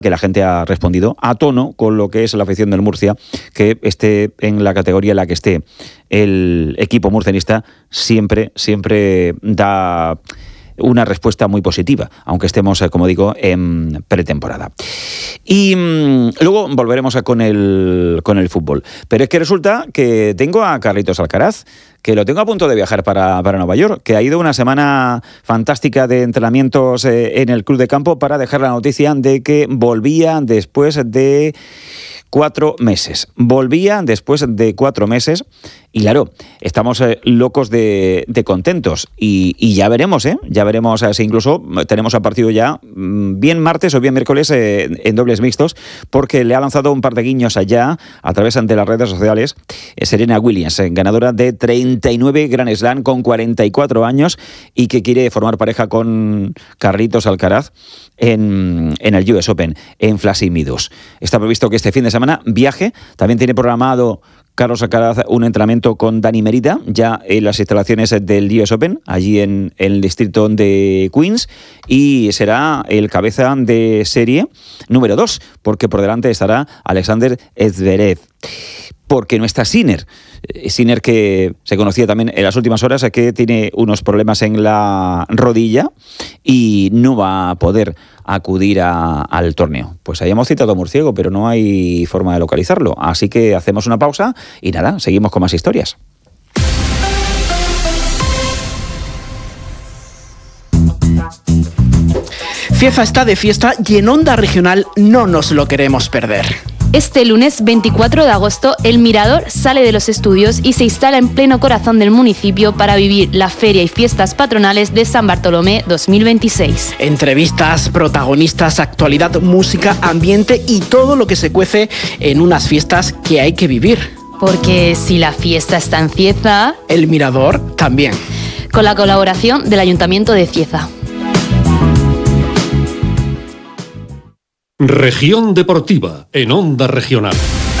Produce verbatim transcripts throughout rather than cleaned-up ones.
que la gente ha respondido a tono con lo que es la afición del Murcia, que esté en la categoría en la que esté el equipo murcianista, siempre, siempre da una respuesta muy positiva, aunque estemos, como digo, en pretemporada. Y mmm, luego volveremos a con el, con el fútbol. Pero es que resulta que tengo a Carlitos Alcaraz, que lo tengo a punto de viajar para, para Nueva York, que ha ido una semana fantástica de entrenamientos eh, en el club de campo para dejar la noticia de que volvía después de cuatro meses. Volvía después de cuatro meses y claro, estamos eh, locos de, de contentos y, y ya veremos, ¿eh? Ya veremos eh, si incluso tenemos a partido ya bien martes o bien miércoles eh, en dobles mixtos, porque le ha lanzado un par de guiños allá a través de las redes sociales eh, Serena Williams, eh, ganadora de treinta y nueve Grand Slam con cuarenta y cuatro años y que quiere formar pareja con Carlitos Alcaraz en, en el U S Open en Flushing Meadows. Está previsto que este fin de semana viaje, también tiene programado Carlos Alcaraz un entrenamiento con Dani Merida, ya en las instalaciones del U S Open, allí en, en el distrito de Queens, y será el cabeza de serie número dos, porque por delante estará Alexander Zverev. Porque no está Sinner. Sinner, que se conocía también en las últimas horas, que tiene unos problemas en la rodilla y no va a poder acudir a, al torneo. Pues hayamos citado a Murciego, pero no hay forma de localizarlo. Así que hacemos una pausa y nada, seguimos con más historias. Cieza está de fiesta y en Onda Regional no nos lo queremos perder. Este lunes veinticuatro de agosto, El Mirador sale de los estudios y se instala en pleno corazón del municipio para vivir la Feria y Fiestas Patronales de San Bartolomé dos mil veintiséis. Entrevistas, protagonistas, actualidad, música, ambiente y todo lo que se cuece en unas fiestas que hay que vivir. Porque si la fiesta está en Cieza, El Mirador también. Con la colaboración del Ayuntamiento de Cieza. Región Deportiva, en Onda Regional.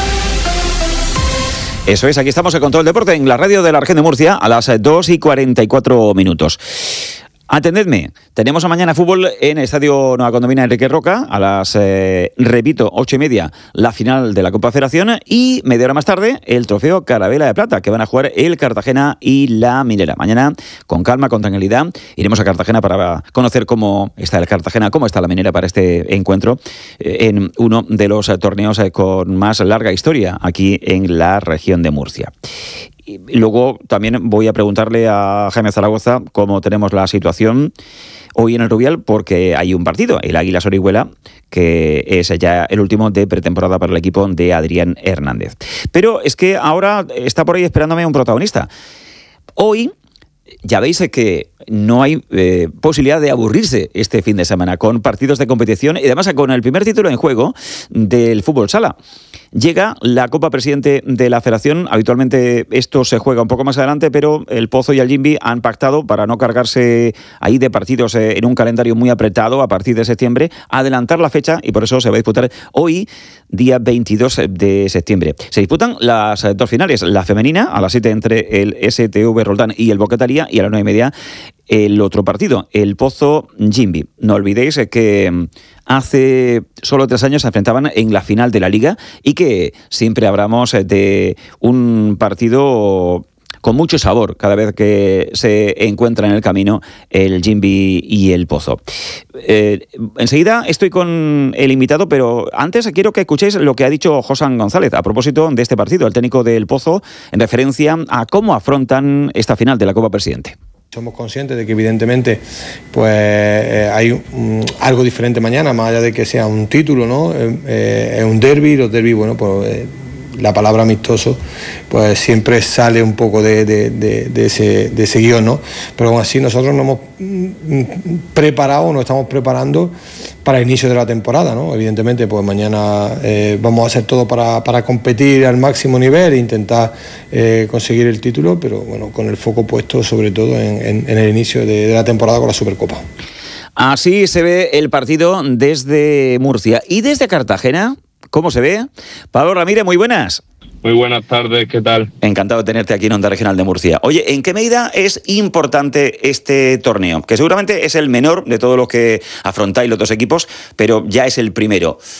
Eso es, aquí estamos en Control Deporte, en la radio de la Región de Murcia, a las dos y cuarenta y cuatro minutos. Atendedme, tenemos a mañana fútbol en el Estadio Nueva Condomina Enrique Roca, a las, eh, repito, ocho y media, la final de la Copa Federación y media hora más tarde el trofeo Carabela de Plata, que van a jugar el Cartagena y la Minera. Mañana, con calma, con tranquilidad, iremos a Cartagena para conocer cómo está el Cartagena, cómo está la Minera para este encuentro eh, en uno de los eh, torneos eh, con más larga historia aquí en la región de Murcia. Y luego también voy a preguntarle a Jaime Zaragoza cómo tenemos la situación hoy en el Rubial, porque hay un partido, el Águilas Orihuela, que es ya el último de pretemporada para el equipo de Adrián Hernández. Pero es que ahora está por ahí esperándome un protagonista. Hoy ya veis que no hay eh, posibilidad de aburrirse este fin de semana con partidos de competición y además con el primer título en juego del fútbol sala. Llega la Copa Presidente de la Federación. Habitualmente esto se juega un poco más adelante, pero el Pozo y el Jimbi han pactado para no cargarse ahí de partidos eh, en un calendario muy apretado a partir de septiembre, adelantar la fecha y por eso se va a disputar hoy, día veintidós de septiembre. Se disputan las dos finales, la femenina a las siete entre el S T V Roldán y el Boquetaría y a las nueve y media el otro partido, el Pozo Jimbi. No olvidéis que hace solo tres años se enfrentaban en la final de la Liga y que siempre hablamos de un partido con mucho sabor cada vez que se encuentra en el camino el Jimbi y el Pozo. Eh, enseguida estoy con el invitado, pero antes quiero que escuchéis lo que ha dicho Josan González a propósito de este partido, el técnico del Pozo, en referencia a cómo afrontan esta final de la Copa Presidente. Somos conscientes de que evidentemente pues eh, hay um, algo diferente mañana, más allá de que sea un título, ¿no? Eh, eh, es un derbi, los derbis, bueno, pues eh, la palabra amistoso pues siempre sale un poco de, de, de, de, ese, de ese guión, ¿no? Pero aún así nosotros nos hemos preparado, nos estamos preparando para el inicio de la temporada, ¿no? Evidentemente pues mañana eh, vamos a hacer todo para, para competir al máximo nivel e intentar eh, conseguir el título, pero bueno, con el foco puesto sobre todo en, en, en el inicio de, de la temporada con la Supercopa. Así se ve el partido desde Murcia y desde Cartagena. ¿Cómo se ve? Pablo Ramírez, muy buenas. Muy buenas tardes, ¿qué tal? Encantado de tenerte aquí en Onda Regional de Murcia. Oye, ¿en qué medida es importante este torneo? Que seguramente es el menor de todos los que afrontáis los dos equipos, pero ya es el primero.